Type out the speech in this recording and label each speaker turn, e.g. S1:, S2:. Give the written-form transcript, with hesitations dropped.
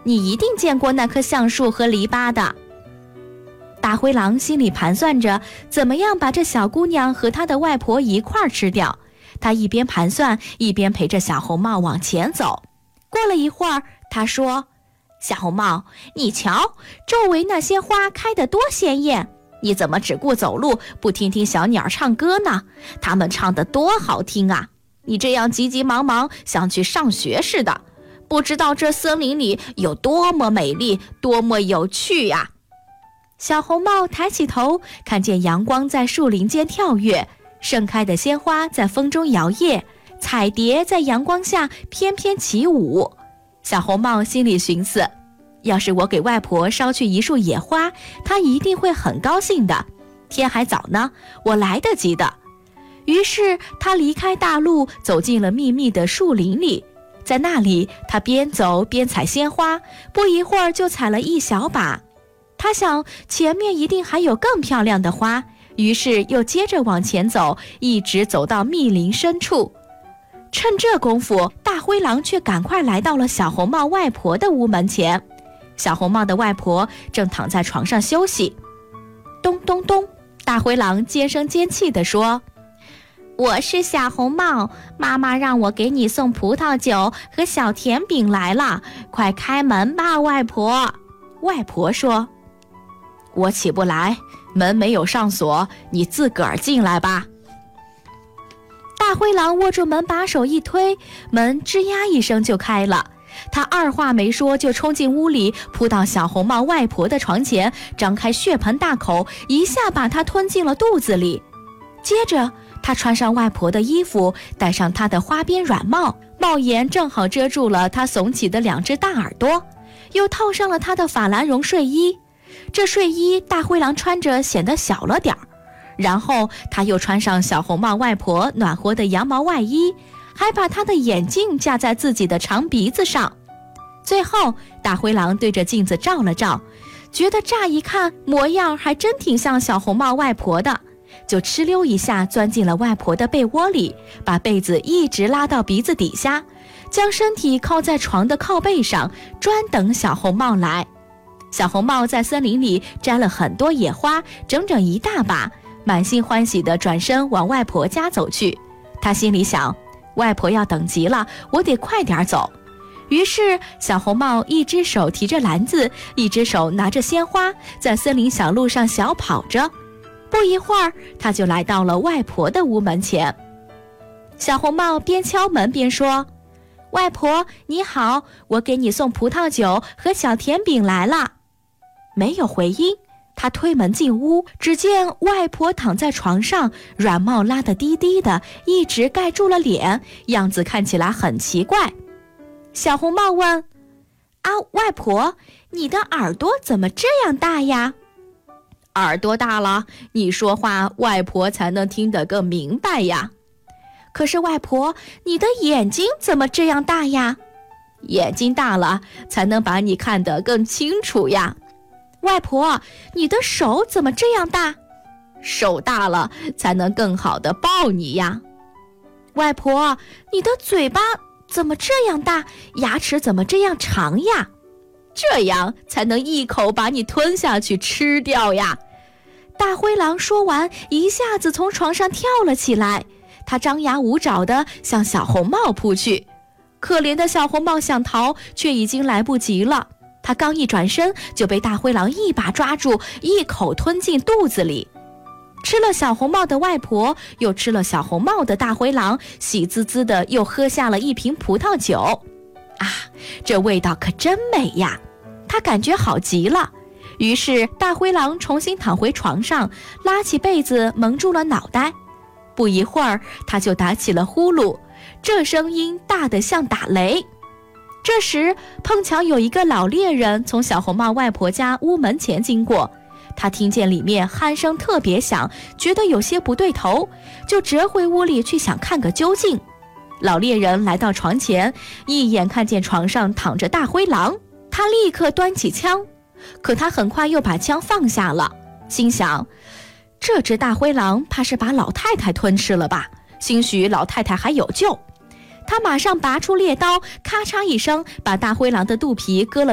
S1: 你一定见过那棵橡树和篱笆的。大灰狼心里盘算着怎么样把这小姑娘和她的外婆一块儿吃掉，他一边盘算一边陪着小红帽往前走。过了一会儿，他说：小红帽，你瞧，周围那些花开得多鲜艳，你怎么只顾走路，不听听小鸟唱歌呢？它们唱得多好听啊！你这样急急忙忙，像去上学似的，不知道这森林里有多么美丽，多么有趣呀！小红帽抬起头，看见阳光在树林间跳跃，盛开的鲜花在风中摇曳，彩蝶在阳光下翩翩起舞。小红帽心里寻思，要是我给外婆捎去一束野花，她一定会很高兴的。天还早呢，我来得及的。于是她离开大路，走进了密密的树林里。在那里，她边走边采鲜花，不一会儿就采了一小把。她想前面一定还有更漂亮的花，于是又接着往前走，一直走到密林深处。趁这功夫，大灰狼却赶快来到了小红帽外婆的屋门前。小红帽的外婆正躺在床上休息。咚咚咚，大灰狼尖声尖气地说：我是小红帽，妈妈让我给你送葡萄酒和小甜饼来了，快开门吧，外婆。外婆说：我起不来，门没有上锁，你自个儿进来吧。大灰狼握住门把手一推，门吱呀一声就开了。他二话没说就冲进屋里，扑到小红帽外婆的床前，张开血盆大口，一下把她吞进了肚子里。接着他穿上外婆的衣服，戴上她的花边软帽，帽檐正好遮住了她耸起的两只大耳朵，又套上了她的法兰绒睡衣。这睡衣大灰狼穿着显得小了点儿，然后他又穿上小红帽外婆暖和的羊毛外衣，还把她的眼镜架在自己的长鼻子上。最后大灰狼对着镜子照了照，觉得乍一看模样还真挺像小红帽外婆的，就哧溜一下钻进了外婆的被窝里，把被子一直拉到鼻子底下，将身体靠在床的靠背上，专等小红帽来。小红帽在森林里摘了很多野花，整整一大把，满心欢喜地转身往外婆家走去。他心里想，外婆要等急了，我得快点走。于是小红帽一只手提着篮子，一只手拿着鲜花，在森林小路上小跑着。不一会儿，他就来到了外婆的屋门前。小红帽边敲门边说：外婆你好，我给你送葡萄酒和小甜饼来了。没有回音，他推门进屋，只见外婆躺在床上，软帽拉得低低的，一直盖住了脸，样子看起来很奇怪。小红帽问：外婆，你的耳朵怎么这样大呀？耳朵大了，你说话外婆才能听得更明白呀。可是外婆，你的眼睛怎么这样大呀？眼睛大了，才能把你看得更清楚呀。外婆，你的手怎么这样大？手大了，才能更好地抱你呀。外婆，你的嘴巴怎么这样大？牙齿怎么这样长呀？这样才能一口把你吞下去吃掉呀。大灰狼说完，一下子从床上跳了起来，他张牙舞爪地向小红帽扑去。可怜的小红帽想逃，却已经来不及了。他刚一转身，就被大灰狼一把抓住，一口吞进肚子里。吃了小红帽的外婆，又吃了小红帽的大灰狼，喜滋滋的又喝下了一瓶葡萄酒。这味道可真美呀！他感觉好极了。于是大灰狼重新躺回床上，拉起被子蒙住了脑袋。不一会儿，他就打起了呼噜，这声音大得像打雷。这时碰巧有一个老猎人从小红帽外婆家屋门前经过，他听见里面鼾声特别响，觉得有些不对头，就折回屋里去想看个究竟。老猎人来到床前，一眼看见床上躺着大灰狼，他立刻端起枪，可他很快又把枪放下了，心想这只大灰狼怕是把老太太吞吃了吧，兴许老太太还有救。他马上拔出猎刀，咔嚓一声把大灰狼的肚皮割了